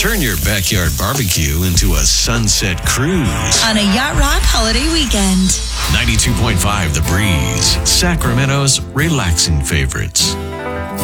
Turn your backyard barbecue into a sunset cruise. On a Yacht Rock holiday weekend. 92.5 The Breeze, Sacramento's relaxing favorites.